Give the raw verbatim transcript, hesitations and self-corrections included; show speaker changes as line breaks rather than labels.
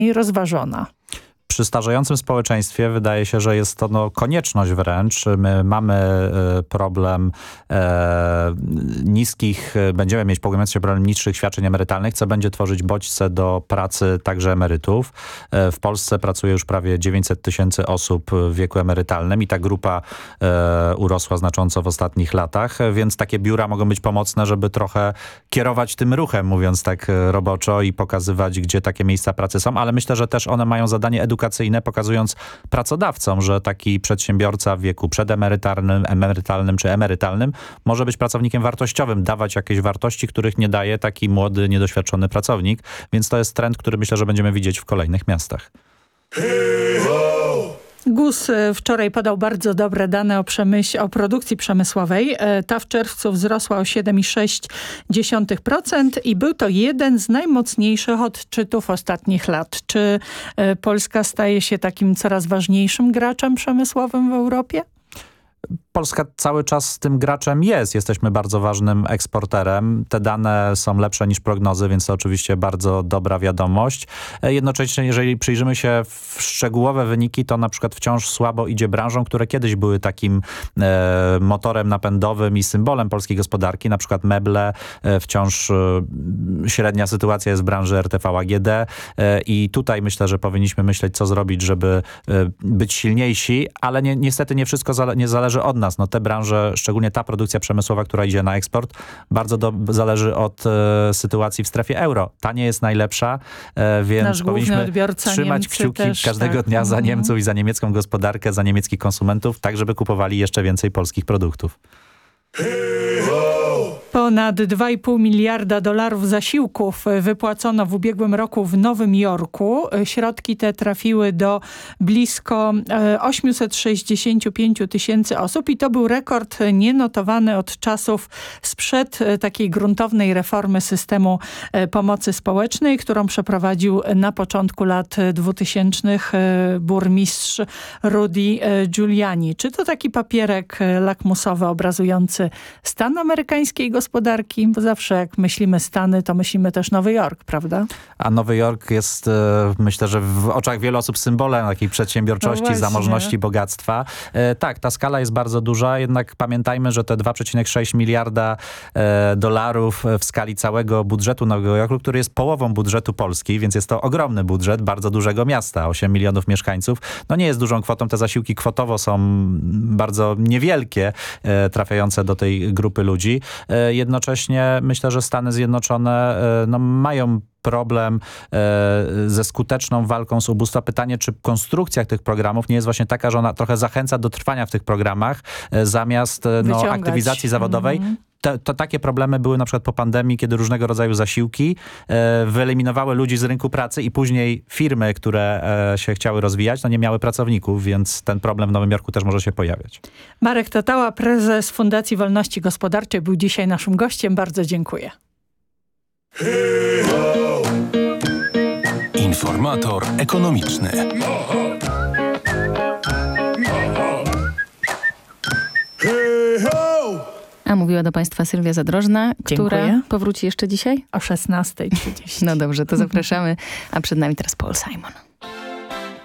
i rozważona.
Przy starzejącym społeczeństwie wydaje się, że jest to no, konieczność wręcz. My mamy e, problem e, niskich, będziemy mieć pogłębiający się problem niższych świadczeń emerytalnych, co będzie tworzyć bodźce do pracy także emerytów. E, w Polsce pracuje już prawie dziewięćset tysięcy osób w wieku emerytalnym i ta grupa e, urosła znacząco w ostatnich latach, więc takie biura mogą być pomocne, żeby trochę kierować tym ruchem, mówiąc tak roboczo, i pokazywać, gdzie takie miejsca pracy są, ale myślę, że też one mają zadanie edukacyjne, pokazując pracodawcom, że taki przedsiębiorca w wieku przedemerytalnym, emerytalnym czy emerytalnym może być pracownikiem wartościowym, dawać jakieś wartości, których nie daje taki młody, niedoświadczony pracownik. Więc to jest trend, który myślę, że będziemy widzieć w kolejnych miastach.
G U S wczoraj podał bardzo dobre dane o, przemyśl, o produkcji przemysłowej. Ta w czerwcu wzrosła o siedem przecinek sześć procent i był to jeden z najmocniejszych odczytów ostatnich lat. Czy Polska staje się takim coraz ważniejszym graczem przemysłowym w Europie?
Polska cały czas tym graczem jest. Jesteśmy bardzo ważnym eksporterem. Te dane są lepsze niż prognozy, więc to oczywiście bardzo dobra wiadomość. Jednocześnie, jeżeli przyjrzymy się w szczegółowe wyniki, to na przykład wciąż słabo idzie branżom, które kiedyś były takim e, motorem napędowym i symbolem polskiej gospodarki, na przykład meble. E, wciąż e, średnia sytuacja jest w branży R T V A G D e, i tutaj myślę, że powinniśmy myśleć, co zrobić, żeby e, być silniejsi, ale ni niestety nie wszystko zale nie zależy od nas. No te branże, szczególnie ta produkcja przemysłowa, która idzie na eksport, bardzo do, zależy od e, sytuacji w strefie euro. Ta nie jest najlepsza, e, więc
Nasz
powinniśmy trzymać
Niemcy
kciuki
też,
każdego
tak.
dnia za
Mhm.
Niemców i za niemiecką gospodarkę, za niemieckich konsumentów, tak żeby kupowali jeszcze więcej polskich produktów.
Ponad dwa i pół miliarda dolarów zasiłków wypłacono w ubiegłym roku w Nowym Jorku. Środki te trafiły do blisko osiemset sześćdziesiąt pięć tysięcy osób i to był rekord nienotowany od czasów sprzed takiej gruntownej reformy systemu pomocy społecznej, którą przeprowadził na początku lat dwutysięcznych burmistrz Rudy Giuliani. Czy to taki papierek lakmusowy obrazujący stan amerykańskiej gospodarki? gospodarki, bo zawsze jak myślimy Stany, to myślimy też Nowy Jork, prawda?
A Nowy Jork jest, myślę, że w oczach wielu osób symbolem takiej przedsiębiorczości, no zamożności, bogactwa. E, tak, ta skala jest bardzo duża, jednak pamiętajmy, że te dwa przecinek sześć miliarda e, dolarów w skali całego budżetu Nowego Jorku, który jest połową budżetu Polski, więc jest to ogromny budżet bardzo dużego miasta, osiem milionów mieszkańców. No nie jest dużą kwotą, te zasiłki kwotowo są bardzo niewielkie, e, trafiające do tej grupy ludzi. E, jednocześnie myślę, że Stany Zjednoczone e, no, mają problem e, ze skuteczną walką z ubóstwa. Pytanie, czy konstrukcja tych programów nie jest właśnie taka, że ona trochę zachęca do trwania w tych programach, e, zamiast e, no, aktywizacji zawodowej. Mm. To, to takie problemy były na przykład po pandemii, kiedy różnego rodzaju zasiłki e, wyeliminowały ludzi z rynku pracy i później firmy, które e, się chciały rozwijać, no nie miały pracowników, więc ten problem w Nowym Jorku też może się pojawiać.
Marek Tatała, prezes Fundacji Wolności Gospodarczej, był dzisiaj naszym gościem. Bardzo dziękuję.
Informator ekonomiczny.
A mówiła do Państwa Sylwia Zadrożna,
Dziękuję.
która powróci jeszcze dzisiaj?
O szesnastej trzydzieści.
No dobrze, to zapraszamy. A przed nami teraz Paul Simon.